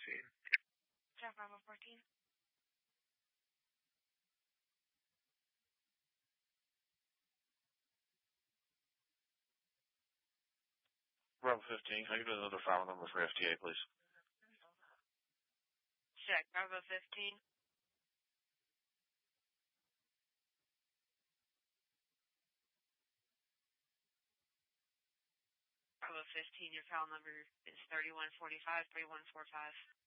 Jeff Bravo 14. Bravo 15, can I get another file number for FTA, please? Check. Bravo 15. Bravo 15, your file number is 3145-3145.